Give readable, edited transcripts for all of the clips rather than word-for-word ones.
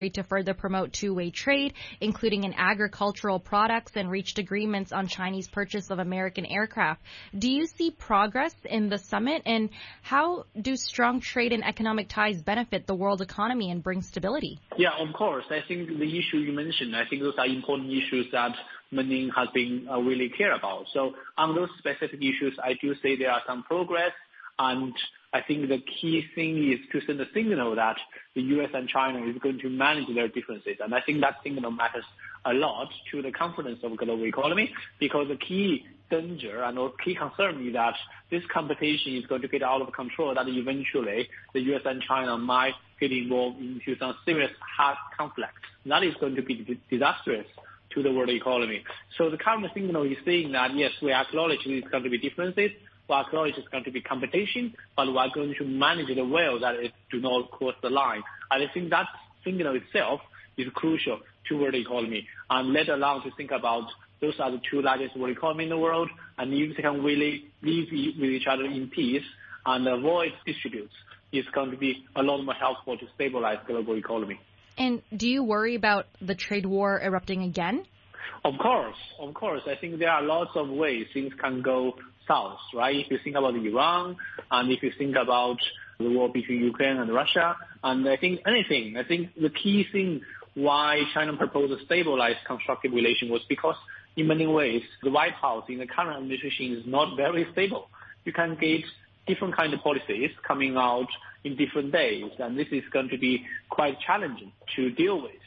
to further promote two-way trade, including in agricultural products, and reached agreements on Chinese purchase of American aircraft. Do you see progress in the summit, and how do strong trade and economic ties benefit the world economy and bring stability? Yeah, of course. I think the issue you mentioned, I think those are important issues that Meng has been really clear about. So on those specific issues, I do say there are some progress, and I think the key thing is to send a signal that the U.S. and China is going to manage their differences. And I think that signal matters a lot to the confidence of the global economy, because the key danger and the key concern is that this competition is going to get out of control, that eventually the U.S. and China might get involved into some serious hard conflict. That is going to be disastrous to the world economy. So the current signal is saying that, yes, we acknowledge there's going to be differences, we acknowledge it's going to be competition, but we are going to manage it well that it do not cross the line. And I think that signal itself is crucial to world economy, and let alone to think about those are the two largest world economy in the world, and if they can really live with each other in peace and avoid disputes, it's going to be a lot more helpful to stabilize global economy. And do you worry about the trade war erupting again? Of course. I think there are lots of ways things can go south, right? If you think about Iran, and if you think about the war between Ukraine and Russia, and I think the key thing why China proposed a stabilized constructive relation was because in many ways the White House in the current administration is not very stable. You can get different kind of policies coming out in different days, and this is going to be quite challenging to deal with.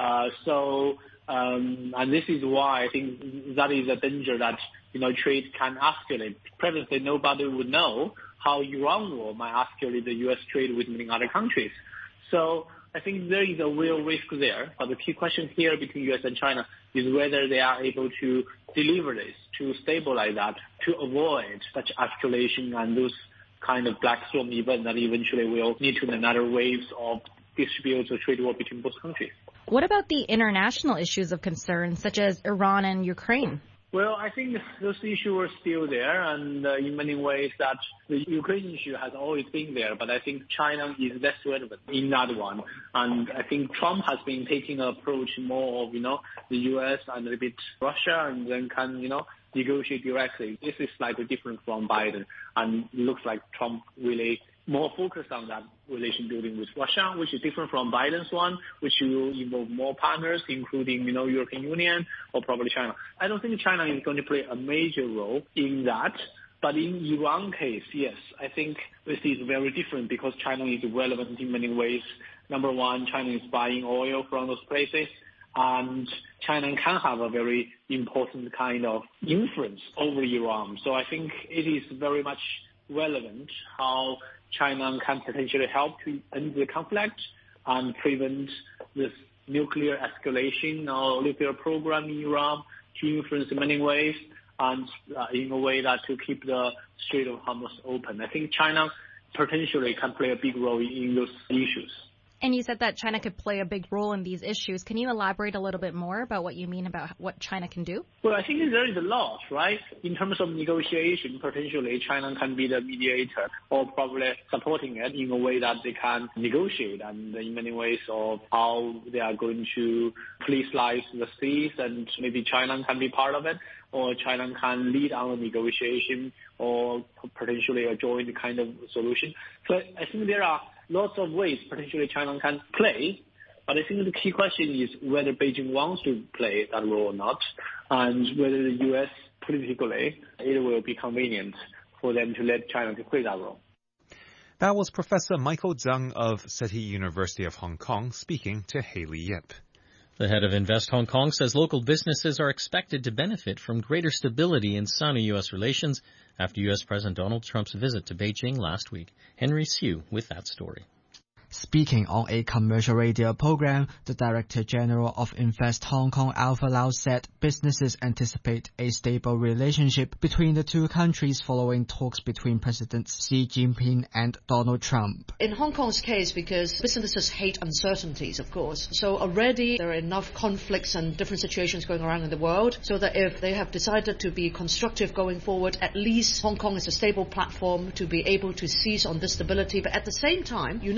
And this is why I think that is a danger that, trade can escalate. Previously, nobody would know how Iran war might escalate the U.S. trade with many other countries. So I think there is a real risk there. But the key question here between U.S. and China is whether they are able to deliver this, to stabilize that, to avoid such escalation and those kind of black swan event that eventually will lead to another waves of disputes or trade war between both countries. What about the international issues of concern, such as Iran and Ukraine? Well, I think those issues are still there, and in many ways that the Ukraine issue has always been there, but I think China is less relevant in that one. And I think Trump has been taking an approach more of, the U.S. and a bit Russia, and then can, negotiate directly. This is slightly different from Biden, and it looks like Trump really more focused on that relation building with Russia, which is different from Biden's one, which will involve more partners, including, European Union or probably China. I don't think China is going to play a major role in that. But in Iran case, yes, I think this is very different because China is relevant in many ways. Number one, China is buying oil from those places, and China can have a very important kind of influence over Iran. So I think it is very much relevant how China can potentially help to end the conflict and prevent this nuclear escalation or nuclear program in Iran to influence in many ways, and in a way that to keep the Strait of Hormuz open. I think China potentially can play a big role in those issues. And you said that China could play a big role in these issues. Can you elaborate a little bit more about what you mean about what China can do? Well, I think there is a lot, right? In terms of negotiation, potentially China can be the mediator or probably supporting it in a way that they can negotiate, and in many ways of how they are going to please slice the seas, and maybe China can be part of it, or China can lead on the negotiation, or potentially a joint kind of solution. So I think there are lots of ways potentially China can play, but I think the key question is whether Beijing wants to play that role or not, and whether the U.S. politically it will be convenient for them to let China to play that role. That was Professor Michael Zhang of City University of Hong Kong speaking to Haley Yip. The head of Invest Hong Kong says local businesses are expected to benefit from greater stability in Sino-U.S. relations after U.S. President Donald Trump's visit to Beijing last week. Henry Siu with that story. Speaking on a commercial radio program, the Director General of Invest Hong Kong, Alpha Lau, said businesses anticipate a stable relationship between the two countries following talks between Presidents Xi Jinping and Donald Trump. In Hong Kong's case, because businesses hate uncertainties, of course, so already there are enough conflicts and different situations going around in the world, so that if they have decided to be constructive going forward, at least Hong Kong is a stable platform to be able to seize on this stability. But at the same time, you never know.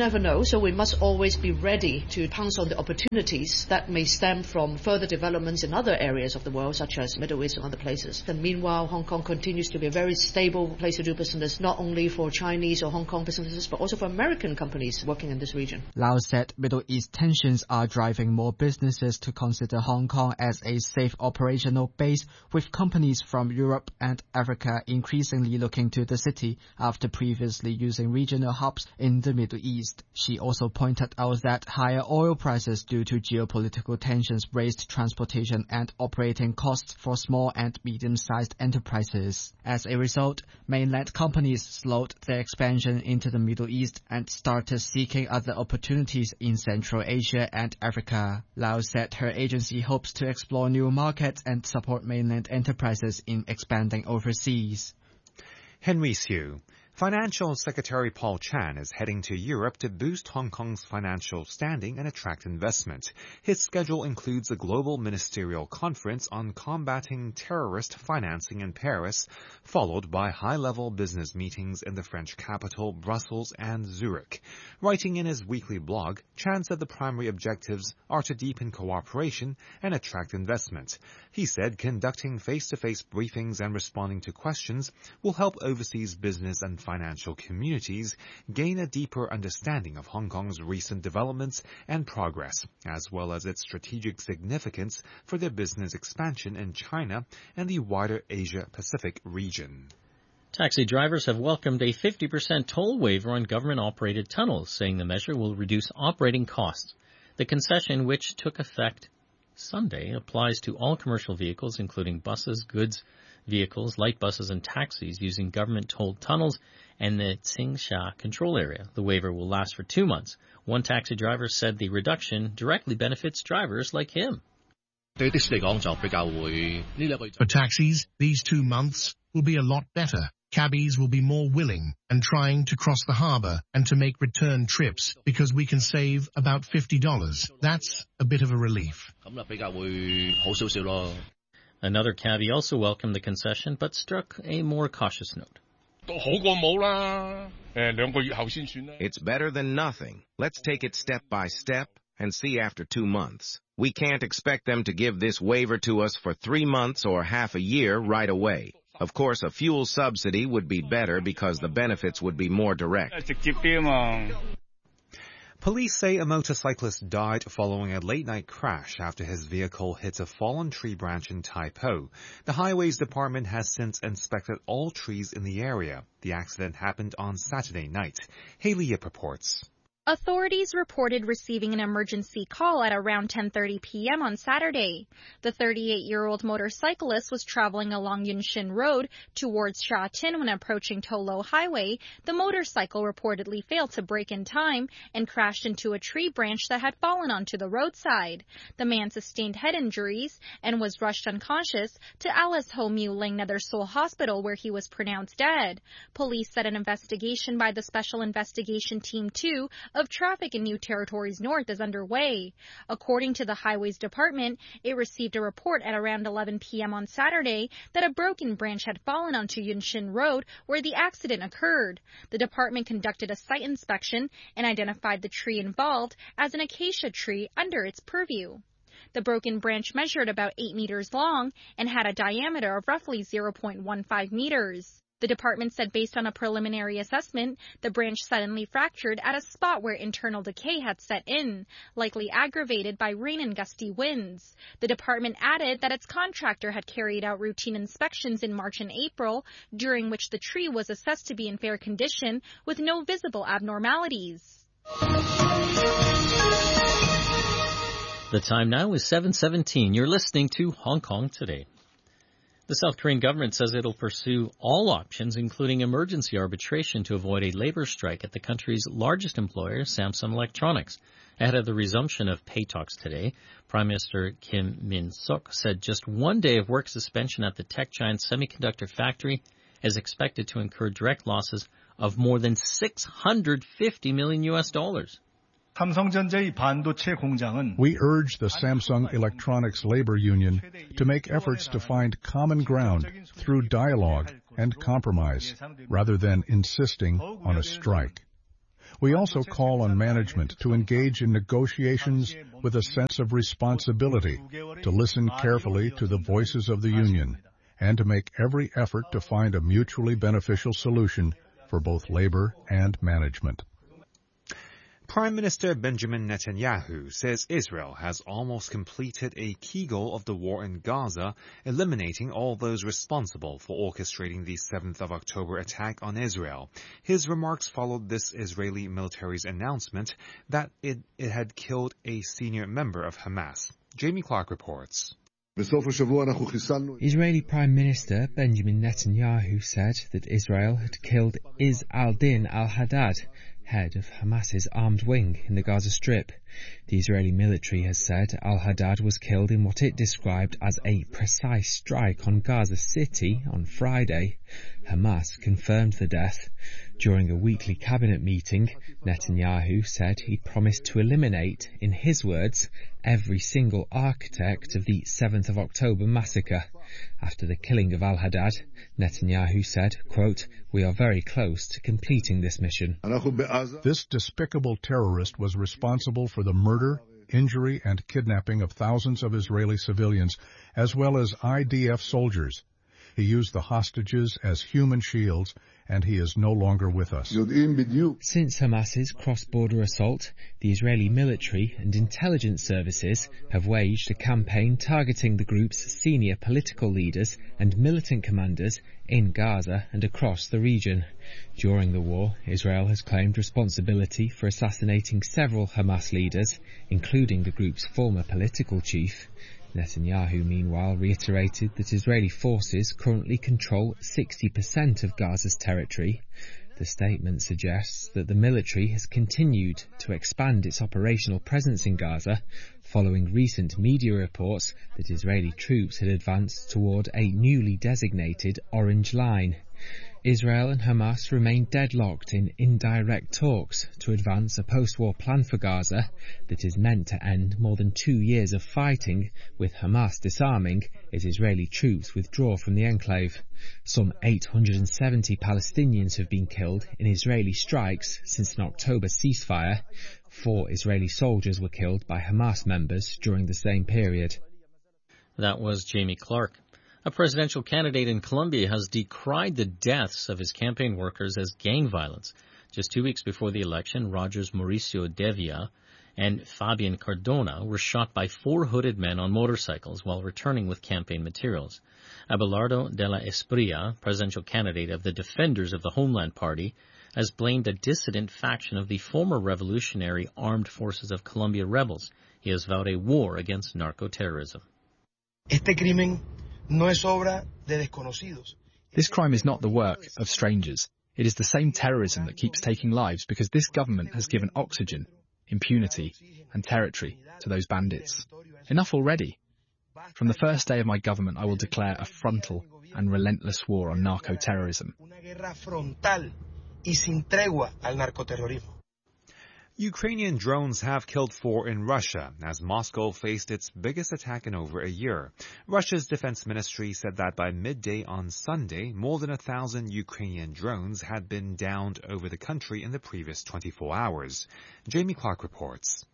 world, so we must always be ready to pounce on the opportunities that may stem from further developments in other areas of the world, such as Middle East and other places. And meanwhile, Hong Kong continues to be a very stable place to do business, not only for Chinese or Hong Kong businesses, but also for American companies working in this region. Lau said Middle East tensions are driving more businesses to consider Hong Kong as a safe operational base, with companies from Europe and Africa increasingly looking to the city after previously using regional hubs in the Middle East. She also pointed out that higher oil prices due to geopolitical tensions raised transportation and operating costs for small and medium-sized enterprises. As a result, mainland companies slowed their expansion into the Middle East and started seeking other opportunities in Central Asia and Africa. Lau said her agency hopes to explore new markets and support mainland enterprises in expanding overseas. Henry Hsu. Financial Secretary Paul Chan is heading to Europe to boost Hong Kong's financial standing and attract investment. His schedule includes a global ministerial conference on combating terrorist financing in Paris, followed by high-level business meetings in the French capital, Brussels, and Zurich. Writing in his weekly blog, Chan said the primary objectives are to deepen cooperation and attract investment. He said conducting face-to-face briefings and responding to questions will help overseas business and financial communities gain a deeper understanding of Hong Kong's recent developments and progress, as well as its strategic significance for their business expansion in China and the wider Asia-Pacific region. Taxi drivers have welcomed a 50% toll waiver on government-operated tunnels, saying the measure will reduce operating costs. The concession, which took effect Sunday, applies to all commercial vehicles, including buses, goods vehicles, light buses, and taxis using government-tolled tunnels and the Tsingsha control area. The waiver will last for 2 months. One taxi driver said the reduction directly benefits drivers like him. For taxis, these 2 months will be a lot better. Cabbies will be more willing and trying to cross the harbour and to make return trips because we can save about $50. That's a bit of a relief. Another cabbie also welcomed the concession, but struck a more cautious note. It's better than nothing. Let's take it step by step and see after 2 months. We can't expect them to give this waiver to us for 3 months or half a year right away. Of course, a fuel subsidy would be better because the benefits would be more direct. Police say a motorcyclist died following a late-night crash after his vehicle hit a fallen tree branch in Tai Po. The Highways Department has since inspected all trees in the area. The accident happened on Saturday night. Haley Yip reports. Authorities reported receiving an emergency call at around 10:30 p.m. on Saturday. The 38-year-old motorcyclist was traveling along Yunshin Road towards Sha Tin when approaching To Lo Highway. The motorcycle reportedly failed to brake in time and crashed into a tree branch that had fallen onto the roadside. The man sustained head injuries and was rushed unconscious to Alice Ho Miu Ling Nether Seoul Hospital, where he was pronounced dead. Police said an investigation by the Special Investigation Team 2 of traffic in New Territories North is underway. According to the Highways Department, it received a report at around 11 p.m. on Saturday that a broken branch had fallen onto Yunshin Road where the accident occurred. The department conducted a site inspection and identified the tree involved as an acacia tree under its purview. The broken branch measured about 8 meters long and had a diameter of roughly 0.15 meters. The department said based on a preliminary assessment, the branch suddenly fractured at a spot where internal decay had set in, likely aggravated by rain and gusty winds. The department added that its contractor had carried out routine inspections in March and April, during which the tree was assessed to be in fair condition with no visible abnormalities. The time now is 7:17. You're listening to Hong Kong Today. The South Korean government says it'll pursue all options, including emergency arbitration, to avoid a labor strike at the country's largest employer, Samsung Electronics. Ahead of the resumption of pay talks today, Prime Minister Kim Min-suk said just 1 day of work suspension at the tech giant semiconductor factory is expected to incur direct losses of more than $650 million. We urge the Samsung Electronics Labor Union to make efforts to find common ground through dialogue and compromise, rather than insisting on a strike. We also call on management to engage in negotiations with a sense of responsibility, to listen carefully to the voices of the union, and to make every effort to find a mutually beneficial solution for both labor and management. Prime Minister Benjamin Netanyahu says Israel has almost completed a key goal of the war in Gaza, eliminating all those responsible for orchestrating the 7th of October attack on Israel. His remarks followed this Israeli military's announcement that it had killed a senior member of Hamas. Jamie Clark reports. Israeli Prime Minister Benjamin Netanyahu said that Israel had killed Izz al-Din al-Haddad, head of Hamas's armed wing in the Gaza Strip. The Israeli military has said al-Haddad was killed in what it described as a precise strike on Gaza City on Friday. Hamas confirmed the death. During a weekly cabinet meeting, Netanyahu said he'd promised to eliminate, in his words, every single architect of the 7th of October massacre. After the killing of al-Haddad, Netanyahu said, quote, "We are very close to completing this mission." This despicable terrorist was responsible for the murder, injury, and kidnapping of thousands of Israeli civilians, as well as IDF soldiers. He used the hostages as human shields, and he is no longer with us. Since Hamas's cross-border assault, the Israeli military and intelligence services have waged a campaign targeting the group's senior political leaders and militant commanders in Gaza and across the region. During the war, Israel has claimed responsibility for assassinating several Hamas leaders, including the group's former political chief. Netanyahu, meanwhile, reiterated that Israeli forces currently control 60% of Gaza's territory. The statement suggests that the military has continued to expand its operational presence in Gaza, following recent media reports that Israeli troops had advanced toward a newly designated Orange Line. Israel and Hamas remain deadlocked in indirect talks to advance a post-war plan for Gaza that is meant to end more than 2 years of fighting, with Hamas disarming as Israeli troops withdraw from the enclave. Some 870 Palestinians have been killed in Israeli strikes since an October ceasefire. 4 Israeli soldiers were killed by Hamas members during the same period. That was Jamie Clark. A presidential candidate in Colombia has decried the deaths of his campaign workers as gang violence. Just 2 weeks before the election, Rogers Mauricio Devia and Fabian Cardona were shot by 4 hooded men on motorcycles while returning with campaign materials. Abelardo de la Espriella, presidential candidate of the Defenders of the Homeland Party, has blamed a dissident faction of the former revolutionary armed forces of Colombia rebels. He has vowed a war against narco-terrorism. This crime is not the work of strangers. It is the same terrorism that keeps taking lives because this government has given oxygen, impunity, and territory to those bandits. Enough already. From the first day of my government, I will declare a frontal and relentless war on narco-terrorism. Ukrainian drones have killed 4 in Russia as Moscow faced its biggest attack in over a year. Russia's defense ministry said that by midday on Sunday, more than 1,000 Ukrainian drones had been downed over the country in the previous 24 hours. Jamie Clark reports.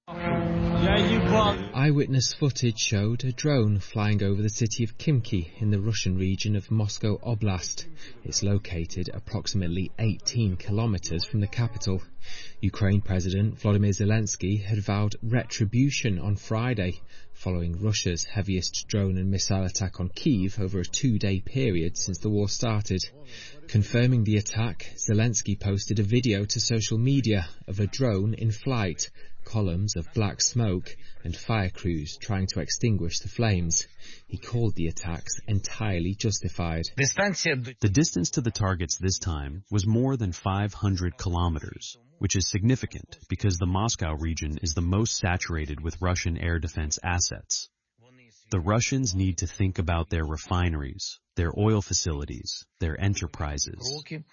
Eyewitness footage showed a drone flying over the city of Khimki in the Russian region of Moscow Oblast. It's located approximately 18 kilometers from the capital. Ukraine President Volodymyr Zelensky had vowed retribution on Friday, following Russia's heaviest drone and missile attack on Kyiv over a 2-day period since the war started. Confirming the attack, Zelensky posted a video to social media of a drone in flight, columns of black smoke, and fire crews trying to extinguish the flames. He called the attacks entirely justified. The distance to the targets this time was more than 500 kilometers, which is significant because the Moscow region is the most saturated with Russian air defense assets. The Russians need to think about their refineries, their their oil facilities, their enterprises.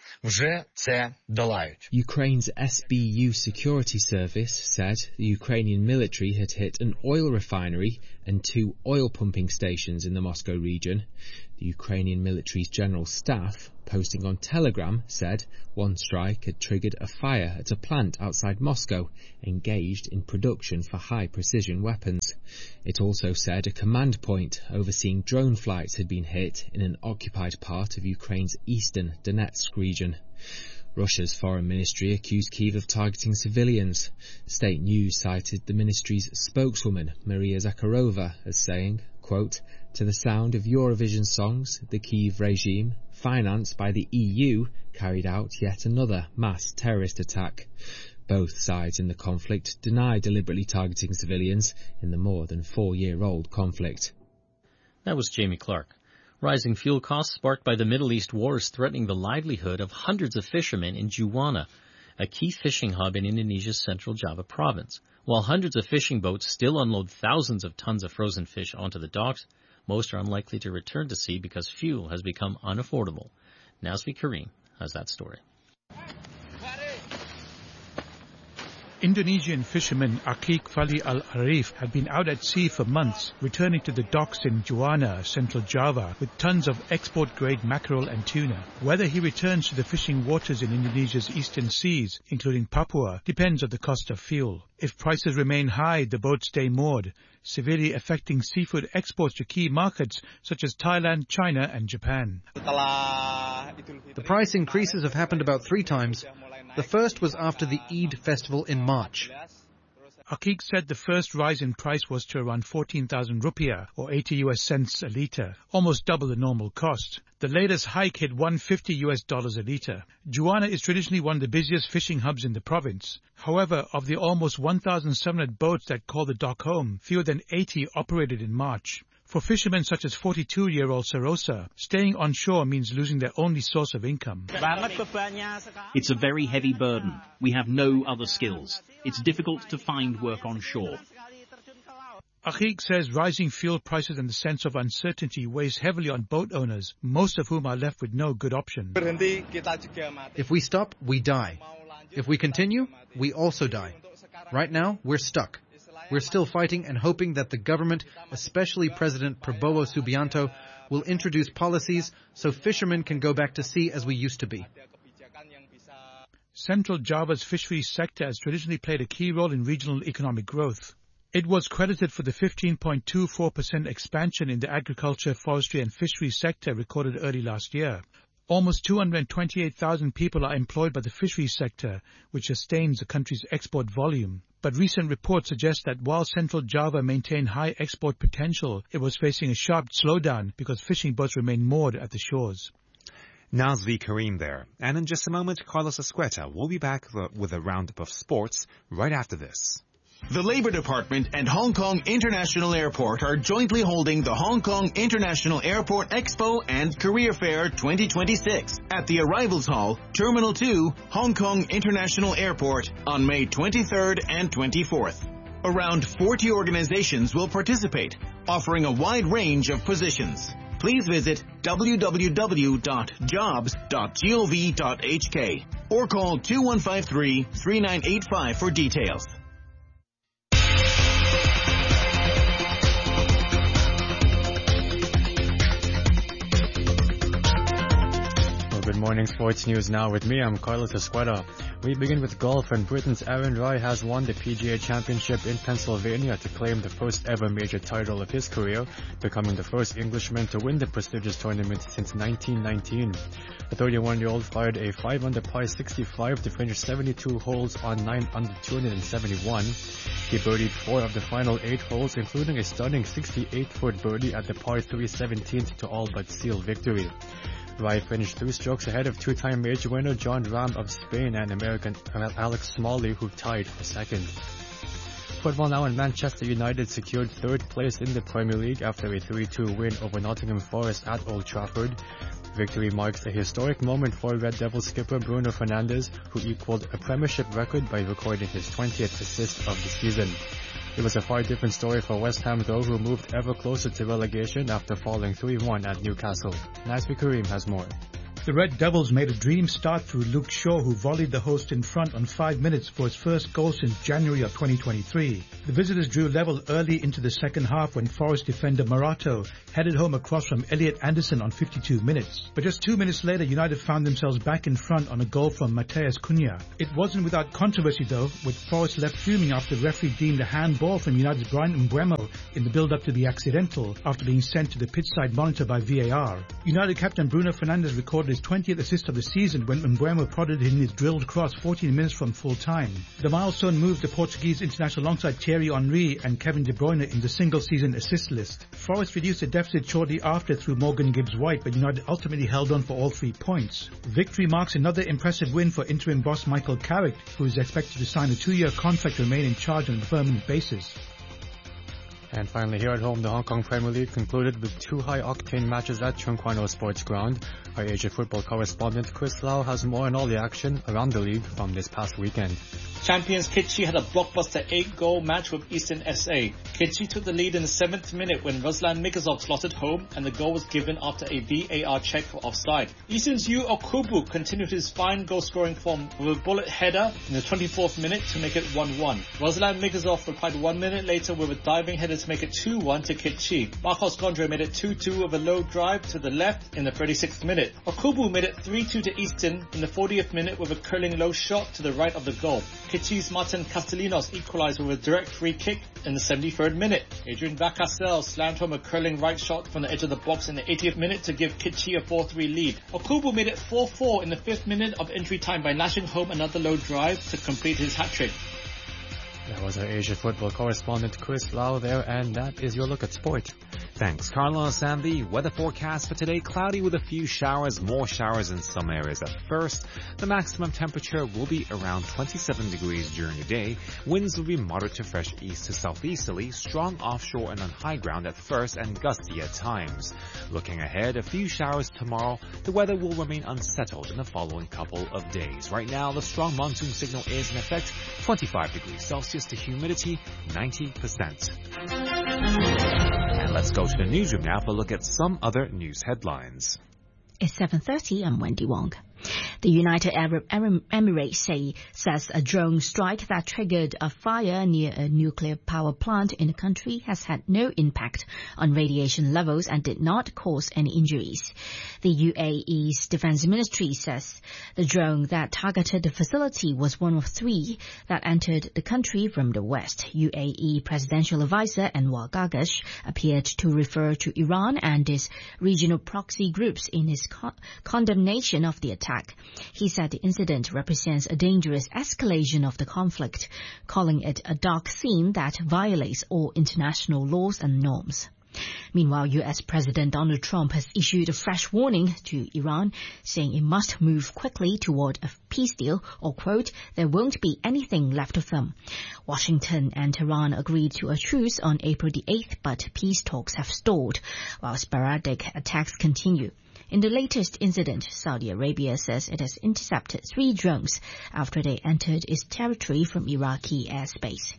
Ukraine's SBU security service said the Ukrainian military had hit an oil refinery and 2 oil pumping stations in the Moscow region. The Ukrainian military's general staff, posting on Telegram, said one strike had triggered a fire at a plant outside Moscow, engaged in production for high-precision weapons. It also said a command point overseeing drone flights had been hit in an occupied part of Ukraine's eastern Donetsk region. Russia's foreign ministry accused Kyiv of targeting civilians. State news cited the ministry's spokeswoman, Maria Zakharova, as saying, quote, "To the sound of Eurovision songs, the Kyiv regime, financed by the EU, carried out yet another mass terrorist attack." Both sides in the conflict deny deliberately targeting civilians in the more than 4-year-old conflict. That was Jamie Clark. Rising fuel costs sparked by the Middle East war is threatening the livelihood of hundreds of fishermen in Juwana, a key fishing hub in Indonesia's central Java province. While hundreds of fishing boats still unload thousands of tons of frozen fish onto the docks, most are unlikely to return to sea because fuel has become unaffordable. Nazmi Karim has that story. Indonesian fisherman Akik Fali Al-Arif had been out at sea for months, returning to the docks in Juwana, central Java, with tons of export-grade mackerel and tuna. Whether he returns to the fishing waters in Indonesia's eastern seas, including Papua, depends on the cost of fuel. If prices remain high, the boats stay moored, severely affecting seafood exports to key markets such as Thailand, China and Japan. The price increases have happened about 3 times. The first was after the Eid festival in March. Akik said the first rise in price was to around 14,000 rupiah, or 80 US cents a litre, almost double the normal cost. The latest hike hit $150 a litre. Juwana is traditionally one of the busiest fishing hubs in the province. However, of the almost 1,700 boats that call the dock home, fewer than 80 operated in March. For fishermen such as 42-year-old Sarosa, staying on shore means losing their only source of income. It's a very heavy burden. We have no other skills. It's difficult to find work on shore. Akik says rising fuel prices and the sense of uncertainty weighs heavily on boat owners, most of whom are left with no good option. If we stop, we die. If we continue, we also die. Right now, we're stuck. We're still fighting and hoping that the government, especially President Prabowo Subianto, will introduce policies so fishermen can go back to sea as we used to be. Central Java's fisheries sector has traditionally played a key role in regional economic growth. It was credited for the 15.24% expansion in the agriculture, forestry and fisheries sector recorded early last year. Almost 228,000 people are employed by the fisheries sector, which sustains the country's export volume. But recent reports suggest that while Central Java maintained high export potential, it was facing a sharp slowdown because fishing boats remain moored at the shores. Nazvi Karim there. And in just a moment, Carlos Esqueta will be back with a roundup of sports right after this. The Labour Department and Hong Kong International Airport are jointly holding the Hong Kong International Airport Expo and Career Fair 2026 at the Arrivals Hall, Terminal 2, Hong Kong International Airport on May 23rd and 24th. Around 40 organizations will participate, offering a wide range of positions. Please visit www.jobs.gov.hk or call 2153-3985 for details. Good morning, sports news now with me. I'm Carlos Esqueta. We begin with golf, and Britain's Aaron Rai has won the PGA Championship in Pennsylvania to claim the first ever major title of his career, becoming the first Englishman to win the prestigious tournament since 1919. The 31-year-old fired a 5-under par 65 to finish 72 holes on 9 under 271. He birdied 4 of the final 8 holes, including a stunning 68-foot birdie at the par 3 17th to all but seal victory. Rai finished 3 strokes ahead of two-time major winner John Rahm of Spain and American Alex Smalley, who tied for second. Football now, and Manchester United secured 3rd place in the Premier League after a 3-2 win over Nottingham Forest at Old Trafford. Victory marks a historic moment for Red Devil skipper Bruno Fernandes, who equaled a Premiership record by recording his 20th assist of the season. It was a far different story for West Ham though, who moved ever closer to relegation after falling 3-1 at Newcastle. Nasby Karim has more. The Red Devils made a dream start through Luke Shaw, who volleyed the host in front on 5 minutes for his first goal since January of 2023. The visitors drew level early into the second half when Forest defender Morato headed home a cross from Elliot Anderson on 52 minutes. But just 2 minutes later, United found themselves back in front on a goal from Mateus Cunha. It wasn't without controversy though, with Forest left fuming after the referee deemed a handball from United's Brian Mbeumo in the build-up to the accidental after being sent to the pitchside monitor by VAR. United captain Bruno Fernandes recorded his 20th assist of the season when Mbeumo prodded in his drilled cross 14 minutes from full time. The milestone moved the Portuguese international alongside Thierry Henry and Kevin De Bruyne in the single-season assist list. Forest reduced the deficit shortly after through Morgan Gibbs-White, but United ultimately held on for all 3 points. Victory marks another impressive win for interim boss Michael Carrick, who is expected to sign a 2-year contract to remain in charge on a permanent basis. And finally, here at home, the Hong Kong Premier League concluded with 2 high-octane matches at Chung Kwan O Sports Ground. Our Asia football correspondent Chris Lau has more on all the action around the league from this past weekend. Champions Kitchee had a blockbuster 8-goal match with Eastern SA. Kitchee took the lead in the 7th minute when Ruslan Mikazov slotted home, and the goal was given after a VAR check for offside. Eastern's Yu Okubu continued his fine goal-scoring form with a bullet header in the 24th minute to make it 1-1. Ruslan Mikazov replied 1 minute later with a diving header to make it 2-1 to Kitchee. Marcos Gondre made it 2-2 with a low drive to the left in the 36th minute. Okubu made it 3-2 to Eastern in the 40th minute with a curling low shot to the right of the goal. Kitchee's Martin Castellanos equalized with a direct free kick in the 73rd minute. Adrian Vacasel slammed home a curling right shot from the edge of the box in the 80th minute to give Kitchee a 4-3 lead. Okubu made it 4-4 in the 5th minute of injury time by lashing home another low drive to complete his hat-trick. That was our Asia football correspondent Chris Lau there, and that is your look at sport. Thanks, Carlos. And the weather forecast for today, cloudy with a few showers, more showers in some areas at first. The maximum temperature will be around 27 degrees during the day. Winds will be moderate to fresh east to southeasterly, strong offshore and on high ground at first and gusty at times. Looking ahead, a few showers tomorrow. The weather will remain unsettled in the following couple of days. Right now, the strong monsoon signal is in effect, 25 degrees Celsius to humidity 90%. And let's go to the newsroom now for a look at some other news headlines. It's 7:30. I'm Wendy Wong. The United Arab Emirates says a drone strike that triggered a fire near a nuclear power plant in the country has had no impact on radiation levels and did not cause any injuries. The UAE's defense ministry says the drone that targeted the facility was one of 3 that entered the country from the west. UAE presidential advisor Anwar Gargash appeared to refer to Iran and its regional proxy groups in his condemnation of the attack. He said the incident represents a dangerous escalation of the conflict, calling it a dark scene that violates all international laws and norms. Meanwhile, U.S. President Donald Trump has issued a fresh warning to Iran, saying it must move quickly toward a peace deal or, quote, there won't be anything left of them. Washington and Tehran agreed to a truce on April the 8th, but peace talks have stalled, while sporadic attacks continue. In the latest incident, Saudi Arabia says it has intercepted 3 drones after they entered its territory from Iraqi airspace.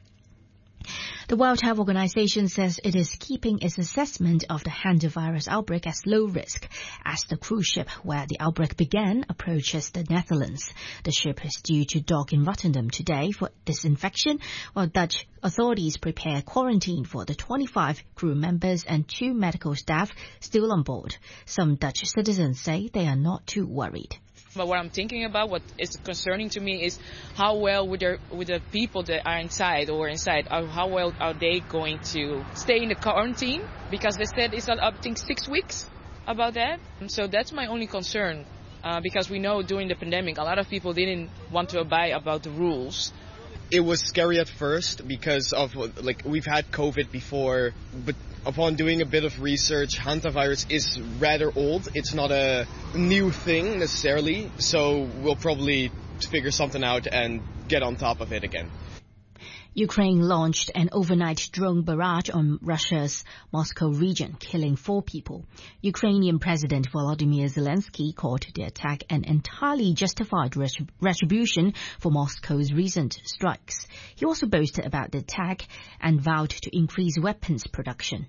The World Health Organization says it is keeping its assessment of the hantavirus outbreak as low risk as the cruise ship where the outbreak began approaches the Netherlands. The ship is due to dock in Rotterdam today for disinfection, while Dutch authorities prepare quarantine for the 25 crew members and 2 medical staff still on board. Some Dutch citizens say they are not too worried. But what I'm thinking about, what is concerning to me, is how well with the people that are inside, how well are they going to stay in the quarantine? Because they said it's up to 6 weeks about that. So that's my only concern, because we know during the pandemic, a lot of people didn't want to abide about the rules. It was scary at first because of, we've had COVID before, but upon doing a bit of research, hantavirus is rather old. It's not a new thing necessarily, so we'll probably figure something out and get on top of it again. Ukraine launched an overnight drone barrage on Russia's Moscow region, killing 4 people. Ukrainian President Volodymyr Zelensky called the attack an entirely justified retribution for Moscow's recent strikes. He also boasted about the attack and vowed to increase weapons production.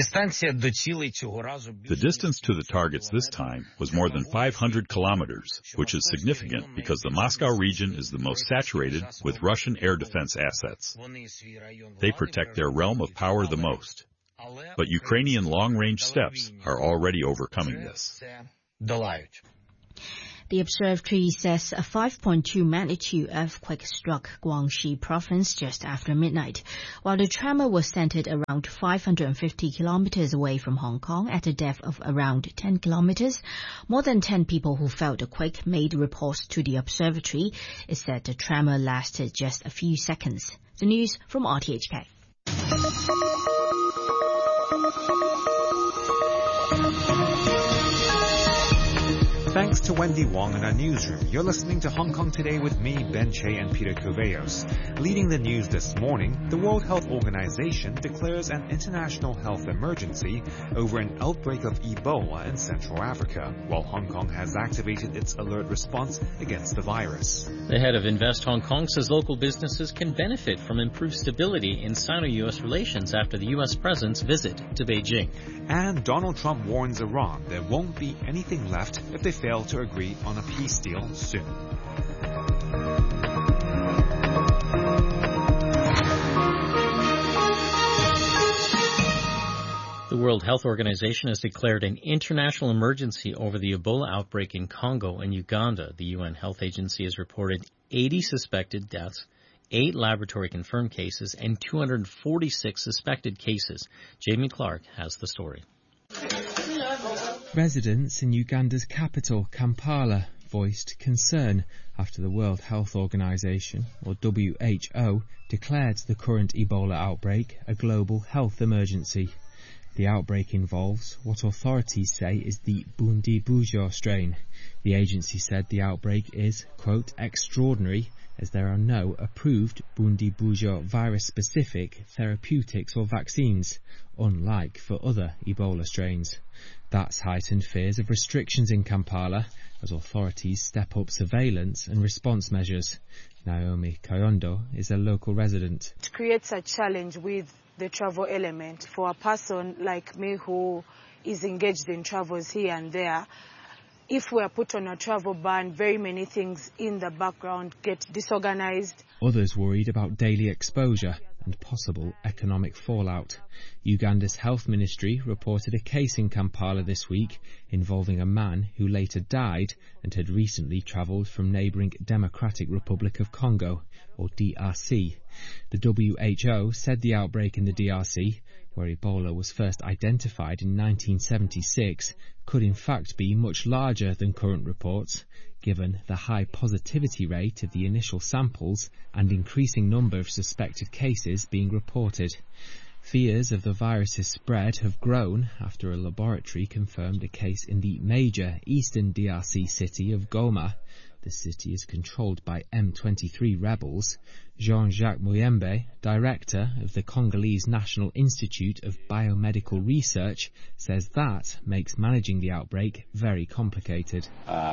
The distance to the targets this time was more than 500 kilometers, which is significant because the Moscow region is the most saturated with Russian air defense assets. They protect their realm of power the most. But Ukrainian long-range steps are already overcoming this. The observatory says a 5.2 magnitude earthquake struck Guangxi province just after midnight. While the tremor was centered around 550 kilometers away from Hong Kong at a depth of around 10 kilometers, more than 10 people who felt the quake made reports to the observatory. It said the tremor lasted just a few seconds. The news from RTHK. Thanks to Wendy Wong in our newsroom. You're listening to Hong Kong Today with me, Ben Che, and Peter Coveyos. Leading the news this morning, the World Health Organization declares an international health emergency over an outbreak of Ebola in Central Africa, while Hong Kong has activated its alert response against the virus. The head of Invest Hong Kong says local businesses can benefit from improved stability in Sino-U.S. relations after the U.S. president's visit to Beijing. And Donald Trump warns Iran there won't be anything left if they fail to agree on a peace deal soon. The World Health Organization has declared an international emergency over the Ebola outbreak in Congo and Uganda. The UN Health Agency has reported 80 suspected deaths, 8 laboratory-confirmed cases, and 246 suspected cases. Jamie Clark has the story. Residents in Uganda's capital, Kampala, voiced concern after the World Health Organization, or WHO, declared the current Ebola outbreak a global health emergency. The outbreak involves what authorities say is the Bundibugyo strain. The agency said the outbreak is, quote, extraordinary, as there are no approved Bundibugyo virus-specific therapeutics or vaccines, unlike for other Ebola strains. That's heightened fears of restrictions in Kampala as authorities step up surveillance and response measures. Naomi Kayondo is a local resident. It creates a challenge with the travel element for a person like me who is engaged in travels here and there. If we are put on a travel ban, very many things in the background get disorganized. Others worried about daily exposure and possible economic fallout. Uganda's health ministry reported a case in Kampala this week involving a man who later died and had recently travelled from neighbouring Democratic Republic of Congo, or DRC. The WHO said the outbreak in the DRC, where Ebola was first identified in 1976, could in fact be much larger than current reports, given the high positivity rate of the initial samples and increasing number of suspected cases being reported. Fears of the virus's spread have grown after a laboratory confirmed a case in the major eastern DRC city of Goma. The city is controlled by M23 rebels. Jean-Jacques Muyembe, director of the Congolese National Institute of Biomedical Research, says that makes managing the outbreak very complicated.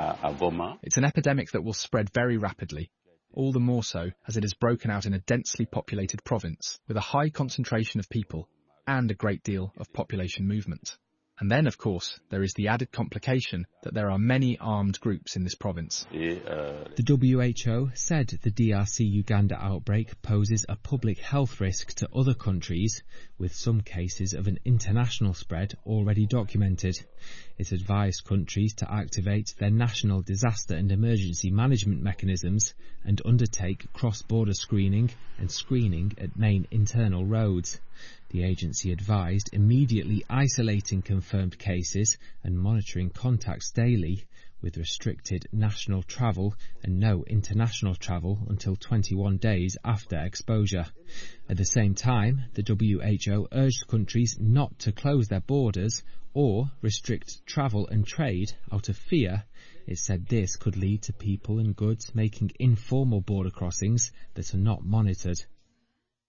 It's an epidemic that will spread very rapidly, all the more so as it is broken out in a densely populated province with a high concentration of people and a great deal of population movement. And then, of course, there is the added complication that there are many armed groups in this province. The WHO said the DRC-Uganda outbreak poses a public health risk to other countries, with some cases of an international spread already documented. It advised countries to activate their national disaster and emergency management mechanisms and undertake cross-border screening and screening at main internal roads. The agency advised immediately isolating confirmed cases and monitoring contacts daily, with restricted national travel and no international travel until 21 days after exposure. At the same time, the WHO urged countries not to close their borders or restrict travel and trade out of fear. It said this could lead to people and goods making informal border crossings that are not monitored.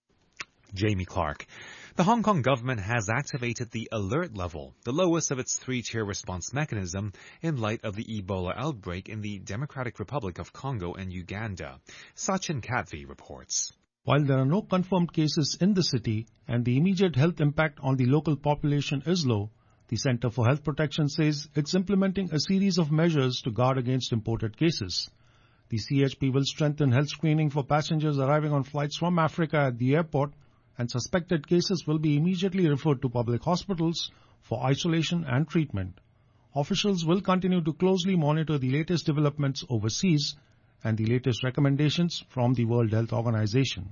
Jamie Clark. The Hong Kong government has activated the alert level, the lowest of its three-tier response mechanism, in light of the Ebola outbreak in the Democratic Republic of Congo and Uganda. Sachin Kadvi reports. While there are no confirmed cases in the city and the immediate health impact on the local population is low, the Centre for Health Protection says it's implementing a series of measures to guard against imported cases. The CHP will strengthen health screening for passengers arriving on flights from Africa at the airport, and suspected cases will be immediately referred to public hospitals for isolation and treatment. Officials will continue to closely monitor the latest developments overseas and the latest recommendations from the World Health Organization.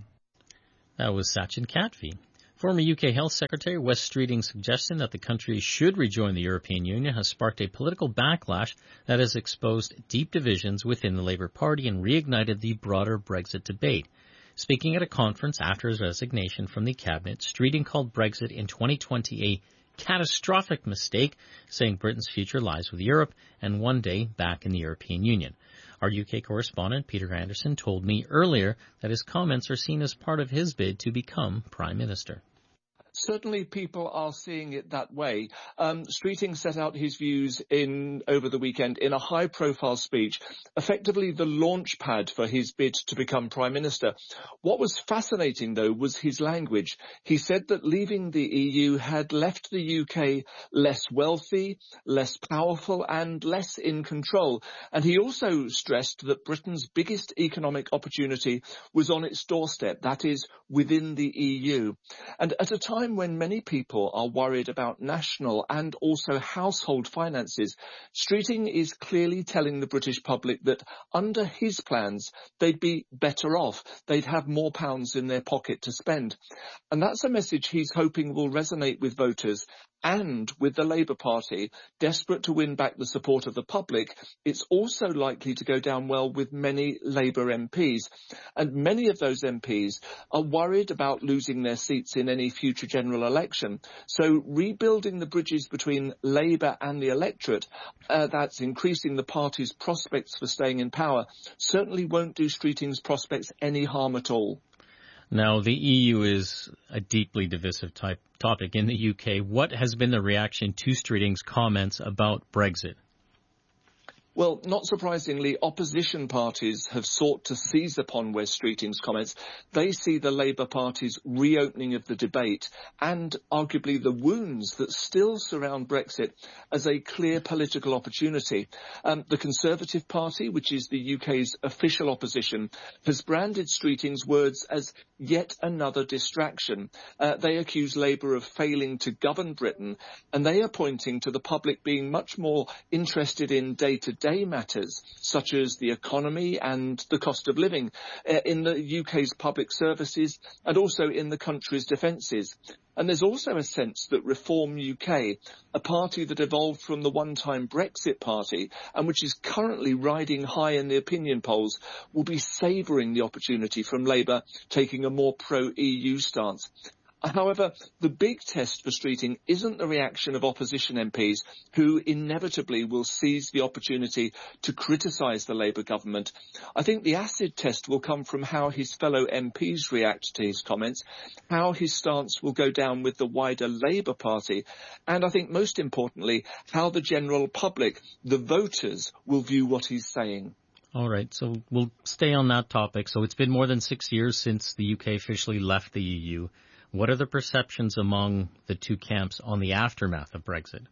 That was Sachin Kadvi. Former UK Health Secretary Wes Streeting's suggestion that the country should rejoin the European Union has sparked a political backlash that has exposed deep divisions within the Labour Party and reignited the broader Brexit debate. Speaking at a conference after his resignation from the cabinet, Streeting called Brexit in 2020 a catastrophic mistake, saying Britain's future lies with Europe and one day back in the European Union. Our UK correspondent, Peter Anderson, told me earlier that his comments are seen as part of his bid to become Prime Minister. Certainly people are seeing it that way. Streeting set out his views over the weekend in a high-profile speech, effectively the launch pad for his bid to become Prime Minister. What was fascinating, though, was his language. He said that leaving the EU had left the UK less wealthy, less powerful and less in control. And he also stressed that Britain's biggest economic opportunity was on its doorstep, that is, within the EU. And at a time when many people are worried about national and also household finances, Streeting is clearly telling the British public that under his plans, they'd be better off. They'd have more pounds in their pocket to spend. And that's a message he's hoping will resonate with voters. And with the Labour Party desperate to win back the support of the public, it's also likely to go down well with many Labour MPs. And many of those MPs are worried about losing their seats in any future general election. So rebuilding the bridges between Labour and the electorate, that's increasing the party's prospects for staying in power, certainly won't do Streeting's prospects any harm at all. Now, the EU is a deeply divisive topic in the UK. What has been the reaction to Streeting's comments about Brexit? Well, not surprisingly, opposition parties have sought to seize upon Wes Streeting's comments. They see the Labour Party's reopening of the debate and arguably the wounds that still surround Brexit as a clear political opportunity. The Conservative Party, which is the UK's official opposition, has branded Streeting's words as yet another distraction. They accuse Labour of failing to govern Britain, and they are pointing to the public being much more interested in day-to-day matters, such as the economy and the cost of living, in the UK's public services and also in the country's defences. And there's also a sense that Reform UK, a party that evolved from the one-time Brexit party and which is currently riding high in the opinion polls, will be savouring the opportunity from Labour taking a more pro-EU stance. However, the big test for Streeting isn't the reaction of opposition MPs who inevitably will seize the opportunity to criticise the Labour government. I think the acid test will come from how his fellow MPs react to his comments, how his stance will go down with the wider Labour Party, and I think most importantly, how the general public, the voters, will view what he's saying. All right, so we'll stay on that topic. So it's been more than 6 years since the UK officially left the EU. What are the perceptions among the two camps on the aftermath of Brexit?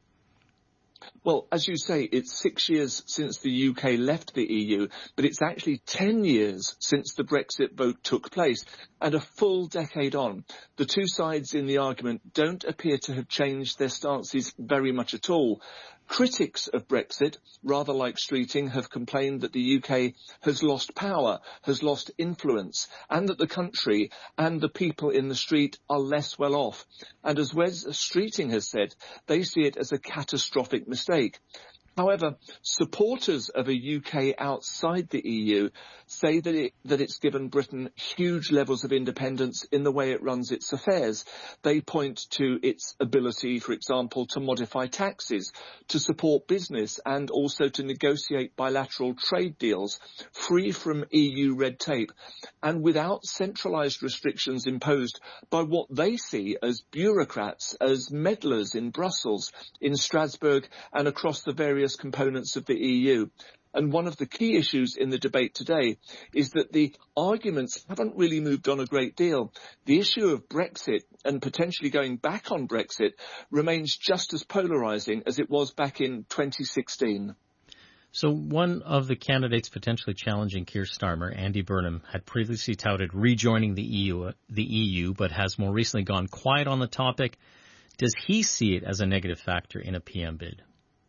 Well, as you say, it's 6 years since the UK left the EU, but it's actually 10 years since the Brexit vote took place, and a full decade on. The two sides in the argument don't appear to have changed their stances very much at all. Critics of Brexit, rather like Streeting, have complained that the UK has lost power, has lost influence, and that the country and the people in the street are less well off. And as Wes Streeting has said, they see it as a catastrophic mistake. However, supporters of a UK outside the EU say that it's given Britain huge levels of independence in the way it runs its affairs. They point to its ability, for example, to modify taxes, to support business and also to negotiate bilateral trade deals free from EU red tape and without centralised restrictions imposed by what they see as bureaucrats, as meddlers in Brussels, in Strasbourg and across the various components of the EU. And one of the key issues in the debate today is that the arguments haven't really moved on a great deal. The issue of Brexit and potentially going back on Brexit remains just as polarising as it was back in 2016. So one of the candidates potentially challenging Keir Starmer, Andy Burnham, had previously touted rejoining the EU, but has more recently gone quiet on the topic. Does he see it as a negative factor in a PM bid?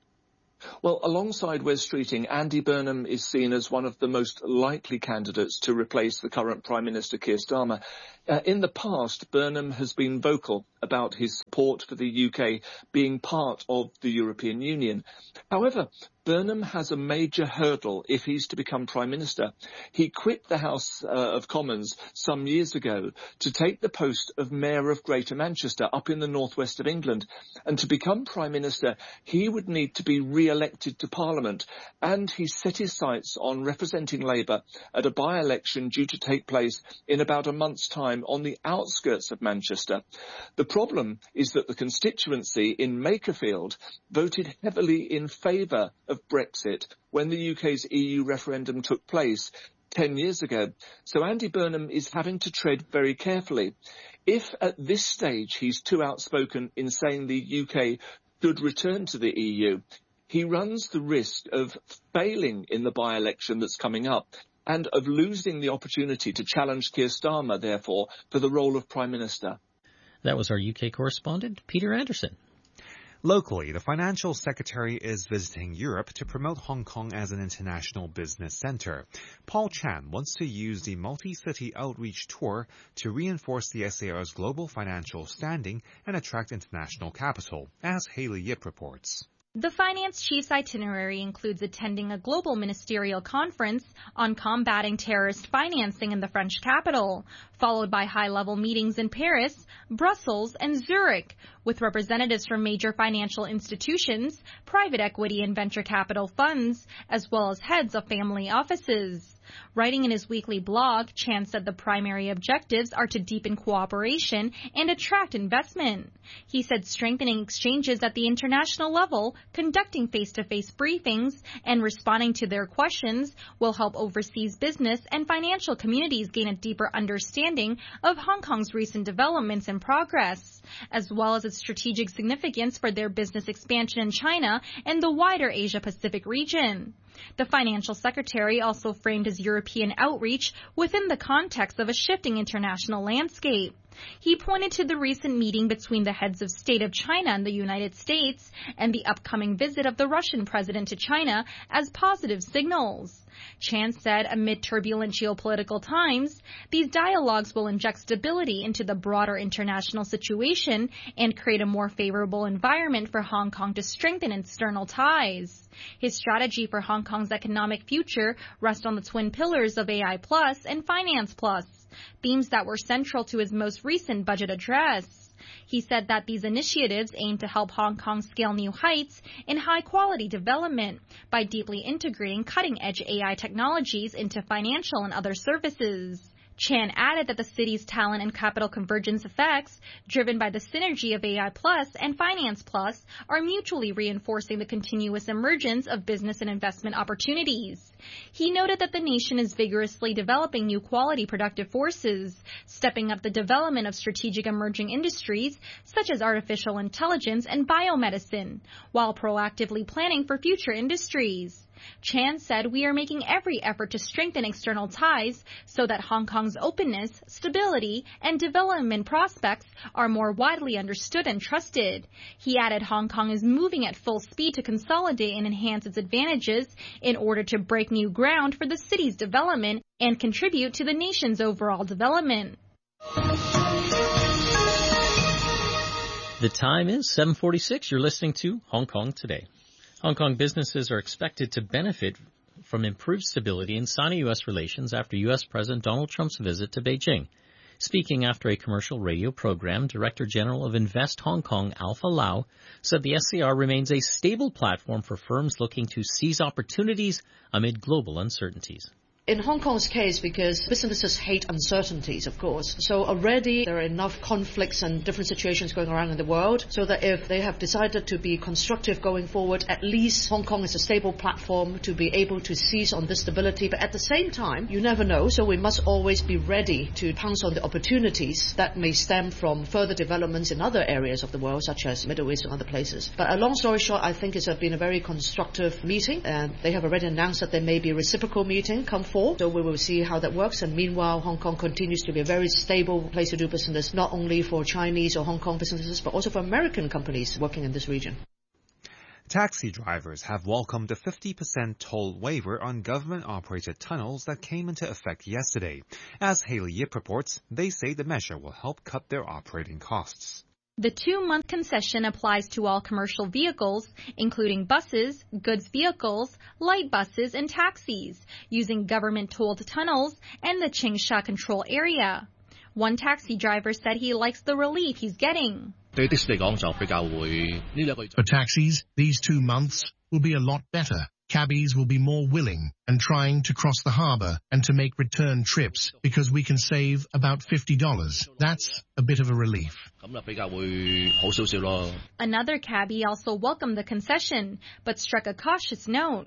Well, alongside Wes Streeting, Andy Burnham is seen as one of the most likely candidates to replace the current Prime Minister Keir Starmer. In the past, Burnham has been vocal about his support for the UK being part of the European Union. However, Burnham has a major hurdle if he's to become Prime Minister. He quit the House of Commons some years ago to take the post of Mayor of Greater Manchester up in the northwest of England. And to become Prime Minister, he would need to be re-elected to Parliament. And he set his sights on representing Labour at a by-election due to take place in about a month's time on the outskirts of Manchester. The problem is that the constituency in Makerfield voted heavily in favour of Brexit when the UK's EU referendum took place 10 years ago. So Andy Burnham is having to tread very carefully. If at this stage he's too outspoken in saying the UK should return to the EU, he runs the risk of failing in the by-election that's coming up and of losing the opportunity to challenge Keir Starmer, therefore, for the role of Prime Minister. That was our UK correspondent, Peter Anderson. Locally, the financial secretary is visiting Europe to promote Hong Kong as an international business center. Paul Chan wants to use the multi-city outreach tour to reinforce the SAR's global financial standing and attract international capital, as Haley Yip reports. The finance chief's itinerary includes attending a global ministerial conference on combating terrorist financing in the French capital, followed by high-level meetings in Paris, Brussels, and Zurich, with representatives from major financial institutions, private equity and venture capital funds, as well as heads of family offices. Writing in his weekly blog, Chan said the primary objectives are to deepen cooperation and attract investment. He said strengthening exchanges at the international level, conducting face-to-face briefings, and responding to their questions will help overseas business and financial communities gain a deeper understanding of Hong Kong's recent developments and progress, as well as its strategic significance for their business expansion in China and the wider Asia-Pacific region. The financial secretary also framed his European outreach within the context of a shifting international landscape. He pointed to the recent meeting between the heads of state of China and the United States and the upcoming visit of the Russian president to China as positive signals. Chan said amid turbulent geopolitical times, these dialogues will inject stability into the broader international situation and create a more favorable environment for Hong Kong to strengthen external ties. His strategy for Hong Kong's economic future rests on the twin pillars of AI Plus and Finance Plus, themes that were central to his most recent budget address. He said that these initiatives aim to help Hong Kong scale new heights in high-quality development by deeply integrating cutting-edge AI technologies into financial and other services. Chan added that the city's talent and capital convergence effects, driven by the synergy of AI Plus and Finance Plus, are mutually reinforcing the continuous emergence of business and investment opportunities. He noted that the nation is vigorously developing new quality productive forces, stepping up the development of strategic emerging industries such as artificial intelligence and biomedicine, while proactively planning for future industries. Chan said, "We are making every effort to strengthen external ties so that Hong Kong's openness, stability, and development prospects are more widely understood and trusted." He added Hong Kong is moving at full speed to consolidate and enhance its advantages in order to break new ground for the city's development and contribute to the nation's overall development. The time is 7:46. You're listening to Hong Kong Today. Hong Kong businesses are expected to benefit from improved stability in Sino-U.S. relations after U.S. President Donald Trump's visit to Beijing. Speaking after a commercial radio program, Director General of Invest Hong Kong, Alpha Lau, said the SCR remains a stable platform for firms looking to seize opportunities amid global uncertainties. In Hong Kong's case, because businesses hate uncertainties, of course, so already there are enough conflicts and different situations going around in the world, so that if they have decided to be constructive going forward, at least Hong Kong is a stable platform to be able to seize on this stability. But at the same time, you never know, so we must always be ready to pounce on the opportunities that may stem from further developments in other areas of the world, such as Middle East and other places. But a long story short, I think it's been a very constructive meeting, and they have already announced that there may be a reciprocal meeting come forward. So we will see how that works. And meanwhile, Hong Kong continues to be a very stable place to do business, not only for Chinese or Hong Kong businesses, but also for American companies working in this region. Taxi drivers have welcomed a 50% toll waiver on government-operated tunnels that came into effect yesterday. As Haley Yip reports, they say the measure will help cut their operating costs. The 2-month concession applies to all commercial vehicles, including buses, goods vehicles, light buses, and taxis, using government-tolled tunnels and the Changsha control area. One taxi driver said he likes the relief he's getting. For taxis, these 2 months will be a lot better. Cabbies will be more willing and trying to cross the harbour and to make return trips because we can save about $50. That's a bit of a relief. Another cabbie also welcomed the concession, but struck a cautious note.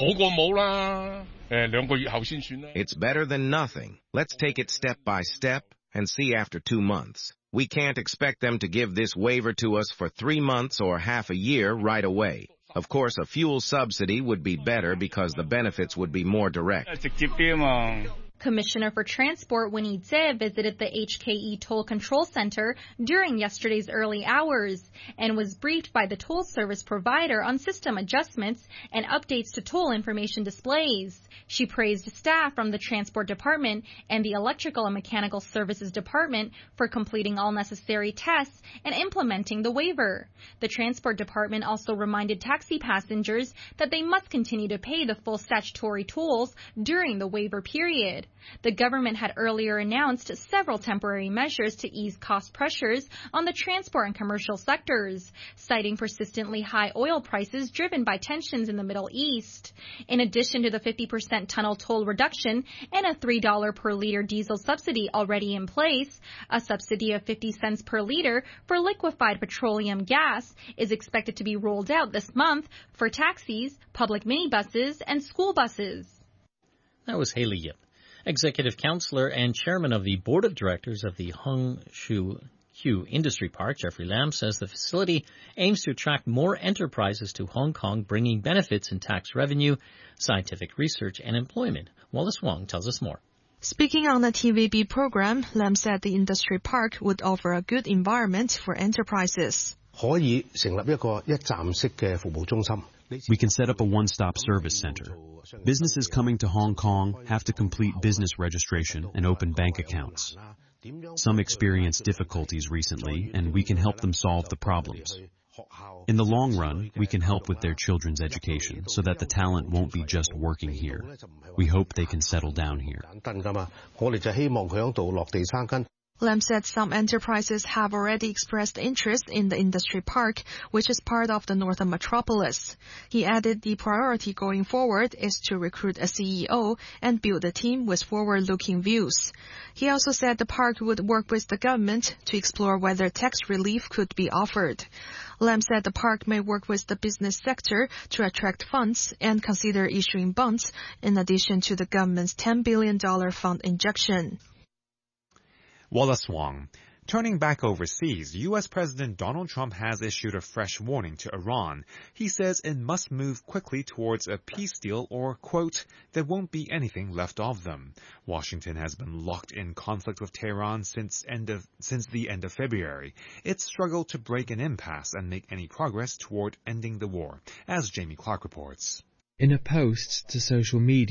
It's better than nothing. Let's take it step by step and see after 2 months. We can't expect them to give this waiver to us for 3 months or half a year right away. Of course, a fuel subsidy would be better because the benefits would be more direct. Commissioner for Transport Winnie Tse visited the HKE Toll Control Center during yesterday's early hours and was briefed by the toll service provider on system adjustments and updates to toll information displays. She praised staff from the Transport Department and the Electrical and Mechanical Services Department for completing all necessary tests and implementing the waiver. The Transport Department also reminded taxi passengers that they must continue to pay the full statutory tolls during the waiver period. The government had earlier announced several temporary measures to ease cost pressures on the transport and commercial sectors, citing persistently high oil prices driven by tensions in the Middle East. In addition to the 50% tunnel toll reduction and a $3 per liter diesel subsidy already in place, a subsidy of 50 cents per liter for liquefied petroleum gas is expected to be rolled out this month for taxis, public minibuses, and school buses. That was Haley Yip. Executive Councillor and Chairman of the Board of Directors of the Hung Shu Q Industry Park, Jeffrey Lam, says the facility aims to attract more enterprises to Hong Kong, bringing benefits in tax revenue, scientific research, and employment. Wallace Wong tells us more. Speaking on the TVB program, Lam said the industry park would offer a good environment for enterprises. We can set up a one-stop service center. Businesses coming to Hong Kong have to complete business registration and open bank accounts. Some experience difficulties recently, and we can help them solve the problems. In the long run, we can help with their children's education so that the talent won't be just working here. We hope they can settle down here. Lam said some enterprises have already expressed interest in the industry park, which is part of the Northern Metropolis. He added the priority going forward is to recruit a CEO and build a team with forward-looking views. He also said the park would work with the government to explore whether tax relief could be offered. Lam said the park may work with the business sector to attract funds and consider issuing bonds in addition to the government's $10 billion fund injection. Wallace Wong. Turning back overseas, U.S. President Donald Trump has issued a fresh warning to Iran. He says it must move quickly towards a peace deal or, quote, there won't be anything left of them. Washington has been locked in conflict with Tehran since the end of February. It's struggled to break an impasse and make any progress toward ending the war, as Jamie Clark reports. In a post to social media,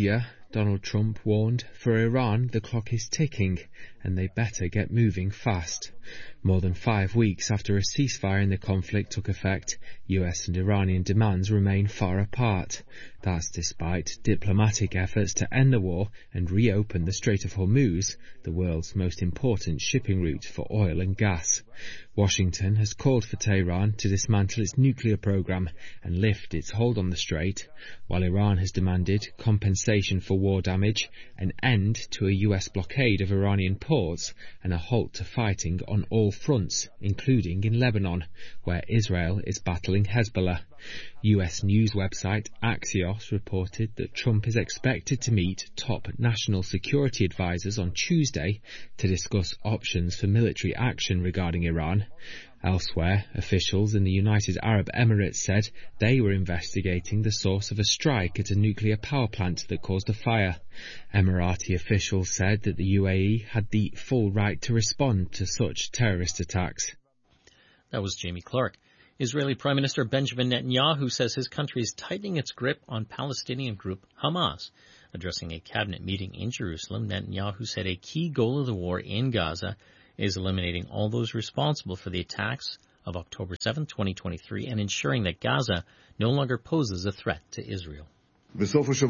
Donald Trump warned, for Iran the clock is ticking and they better get moving fast. More than 5 weeks after a ceasefire in the conflict took effect, US and Iranian demands remain far apart. That's despite diplomatic efforts to end the war and reopen the Strait of Hormuz, the world's most important shipping route for oil and gas. Washington has called for Tehran to dismantle its nuclear program and lift its hold on the strait, while Iran has demanded compensation for war damage, an end to a US blockade of Iranian ports, and a halt to fighting on all fronts, including in Lebanon, where Israel is battling Hezbollah. US news website Axios reported that Trump is expected to meet top national security advisors on Tuesday to discuss options for military action regarding Iran. Elsewhere, officials in the United Arab Emirates said they were investigating the source of a strike at a nuclear power plant that caused a fire. Emirati officials said that the UAE had the full right to respond to such terrorist attacks. That was Jamie Clark. Israeli Prime Minister Benjamin Netanyahu says his country is tightening its grip on Palestinian group Hamas. Addressing a cabinet meeting in Jerusalem, Netanyahu said a key goal of the war in Gaza is eliminating all those responsible for the attacks of October 7, 2023, and ensuring that Gaza no longer poses a threat to Israel. Over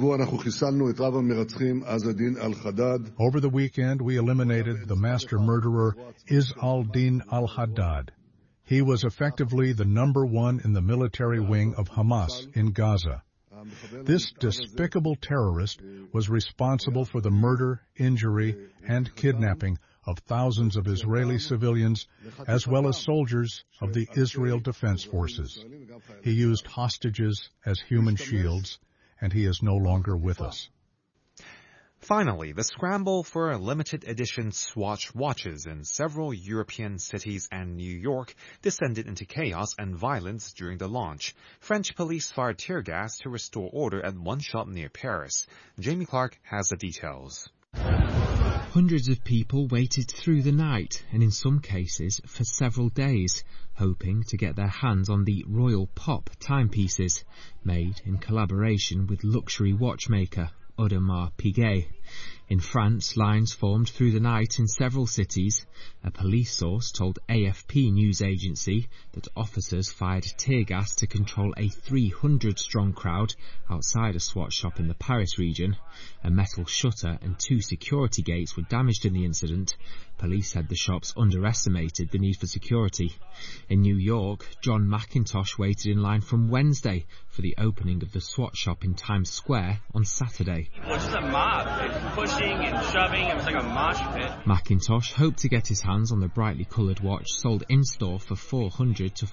the weekend, we eliminated the master murderer Izz al-Din al-Haddad. He was effectively the number one in the military wing of Hamas in Gaza. This despicable terrorist was responsible for the murder, injury, and kidnapping of thousands of Israeli civilians, as well as soldiers of the Israel Defense Forces. He used hostages as human shields, and he is no longer with us. Finally, the scramble for limited edition Swatch watches in several European cities and New York descended into chaos and violence during the launch. French police fired tear gas to restore order at one shop near Paris. Jamie Clark has the details. Hundreds of people waited through the night, and in some cases for several days, hoping to get their hands on the Royal Pop timepieces, made in collaboration with luxury watchmaker Audemars Piguet. In France, lines formed through the night in several cities. A police source told AFP news agency that officers fired tear gas to control a 300-strong crowd outside a Swatch shop in the Paris region. A metal shutter and 2 security gates were damaged in the incident. Police said the shops underestimated the need for security. In New York, John McIntosh waited in line from Wednesday for the opening of the Swatch shop in Times Square on Saturday. It was just a mob, pushing and shoving. It was like a mosh pit. McIntosh hoped to get his hands on the brightly coloured watch sold in-store for $400 to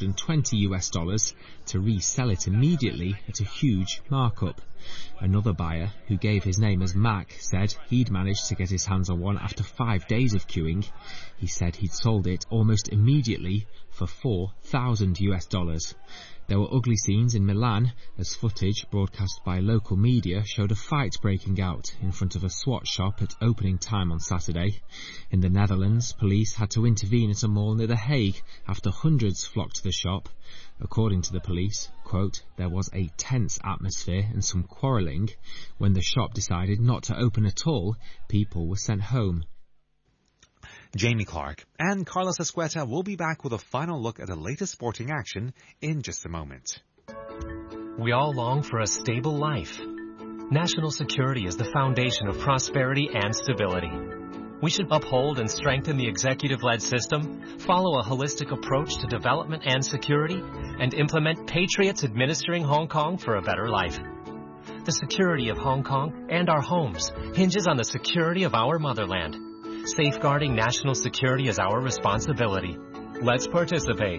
$420 to resell it immediately at a huge markup. Another buyer, who gave his name as Mac, said he'd managed to get his hands on one after 5 days of queuing. He said he'd sold it almost immediately for $4,000. There were ugly scenes in Milan as footage broadcast by local media showed a fight breaking out in front of a Swatch shop at opening time on Saturday. In the Netherlands, police had to intervene at a mall near The Hague after hundreds flocked to the shop. According to the police, quote, there was a tense atmosphere and some quarrelling. When the shop decided not to open at all, people were sent home. Jamie Clark and Carlos Escueta will be back with a final look at the latest sporting action in just a moment. We all long for a stable life. National security is the foundation of prosperity and stability. We should uphold and strengthen the executive-led system, follow a holistic approach to development and security, and implement patriots administering Hong Kong for a better life. The security of Hong Kong and our homes hinges on the security of our motherland. Safeguarding national security is our responsibility. Let's participate.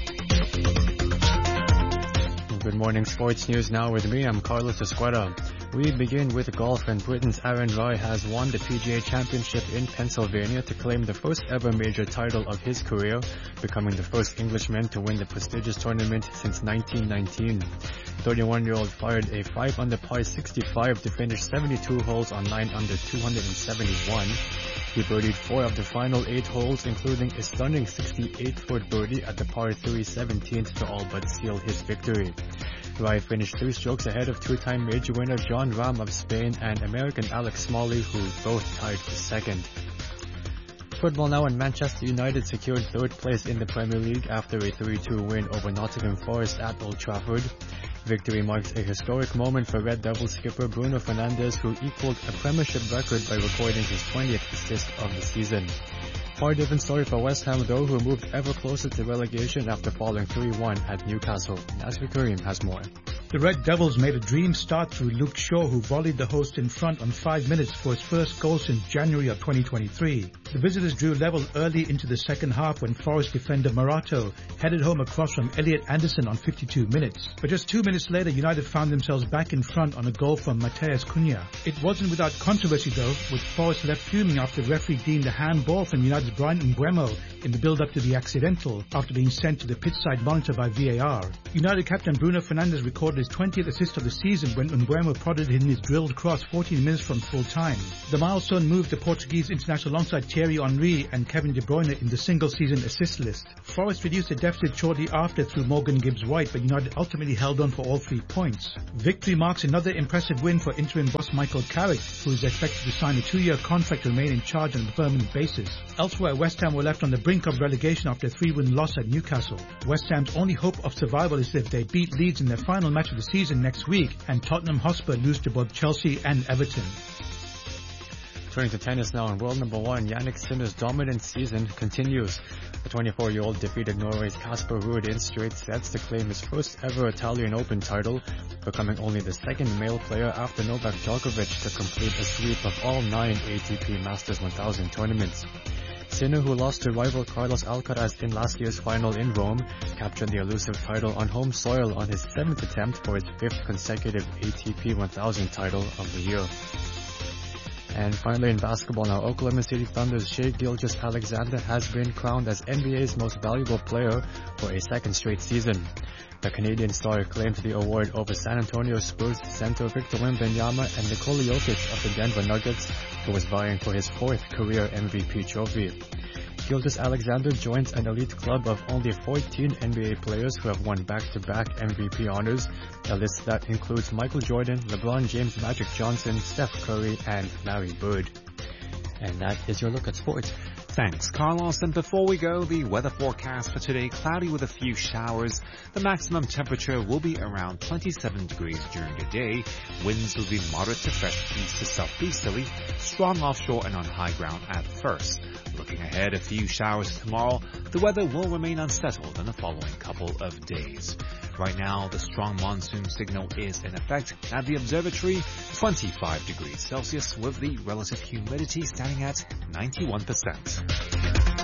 Good morning, sports news now with me. I'm Carlos Escueta. We begin with golf, and Britain's Aaron Rai has won the PGA Championship in Pennsylvania to claim the first ever major title of his career, becoming the first Englishman to win the prestigious tournament since 1919. The 31-year-old fired a 5-under par 65 to finish 72 holes on 9 under 271. He birdied 4 of the final 8 holes, including a stunning 68-foot birdie at the par 3 17th to all but seal his victory. Rai finished 3 strokes ahead of two-time major winner Jon Rahm of Spain and American Alex Smalley, who both tied for second. Football now, and Manchester United secured 3rd place in the Premier League after a 3-2 win over Nottingham Forest at Old Trafford. Victory marks a historic moment for Red Devils skipper Bruno Fernandes, who equaled a Premiership record by recording his 20th assist of the season. Far different story for West Ham, though, who moved ever closer to relegation after falling 3-1 at Newcastle. Nasri Karim has more. The Red Devils made a dream start through Luke Shaw, who volleyed the host in front on 5 minutes for his first goal since January of 2023. The visitors drew level early into the second half when Forest defender Morato headed home across from Elliot Anderson on 52 minutes. But just 2 minutes later, United found themselves back in front on a goal from Mateus Cunha. It wasn't without controversy, though, with Forest left fuming after the referee deemed a handball from United's Brian Mbeumo in the build-up to the accidental after being sent to the pitch-side monitor by VAR. United captain Bruno Fernandes recorded his 20th assist of the season when Mbeumo prodded in his drilled cross 14 minutes from full time. The milestone moved the Portuguese international alongside Thierry Henry and Kevin De Bruyne in the single-season assist list. Forest reduced the deficit shortly after through Morgan Gibbs-White, but United ultimately held on for all 3 points. Victory marks another impressive win for interim boss Michael Carrick, who is expected to sign a 2-year contract to remain in charge on a permanent basis. Elsewhere, West Ham were left on the brink of relegation after a 3-win loss at Newcastle. West Ham's only hope of survival is if they beat Leeds in their final match of the season next week, and Tottenham Hotspur lose to both Chelsea and Everton. Turning to tennis now, and world number 1 Jannik Sinner's dominant season continues. The 24-year-old defeated Norway's Casper Ruud in straight sets to claim his first ever Italian Open title, becoming only the second male player after Novak Djokovic to complete a sweep of all 9 ATP Masters 1000 tournaments. Sinner, who lost to rival Carlos Alcaraz in last year's final in Rome, captured the elusive title on home soil on his 7th attempt for his 5th consecutive ATP 1000 title of the year. And finally, in basketball now, Oklahoma City Thunder's Shai Gilgeous-Alexander has been crowned as NBA's most valuable player for a 2nd straight season. The Canadian star claimed the award over San Antonio Spurs center Victor Wembanyama and Nikola Jokic of the Denver Nuggets, who was vying for his 4th career MVP trophy. Gilgeous-Alexander joins an elite club of only 14 NBA players who have won back-to-back MVP honors, a list that includes Michael Jordan, LeBron James, Magic Johnson, Steph Curry, and Larry Bird. And that is your look at sports. Thanks, Carlos. And before we go, the weather forecast for today, cloudy with a few showers. The maximum temperature will be around 27 degrees during the day. Winds will be moderate to fresh east to southeasterly, strong offshore and on high ground at first. Looking ahead, a few showers tomorrow. The weather will remain unsettled in the following couple of days. Right now, the strong monsoon signal is in effect at the observatory, 25 degrees Celsius with the relative humidity standing at 91%.